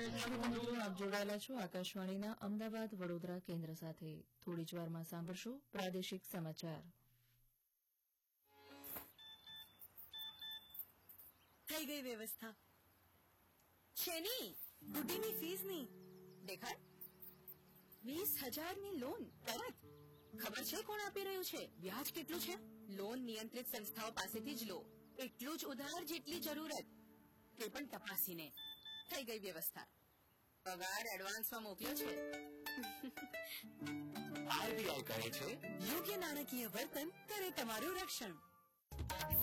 આપ જોડાયેલા છો આકાશવાણીના અમદાવાદ વડોદરા કેન્દ્ર સાથે. થોડી જ વારમાં સાંભળશો પ્રાદેશિક સમાચાર. થઈ ગઈ વ્યવસ્થા. શેની? ગુડીની ફીસની. દેખાડ. 20,000ની લોન તરત. ખબર છે કોણ આપી રહ્યું છે? વ્યાજ કેટલું છે? લોન નિયંત્રિત સંસ્થાઓ પાસેથી જ લો. એટલું જ ઉધાર જેટલી જરૂરત. તે પણ તપાસીને. થઈ ગઈ વ્યવસ્થા. પગાર એડવાન્સમાં મોકલ્યો છે. આરબીઆઈ કહે છે, યોગ્ય નાણાકીય વર્તન કરે તમારું રક્ષણ.